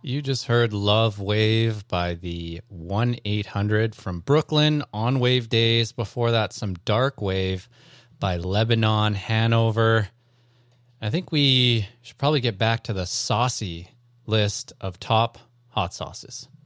You just heard Love Wave by the 1-800 from Brooklyn on Wave Days. Before that, some Dark Wave by Lebanon Hanover. I think we should probably get back to the saucy list of top hot sauces.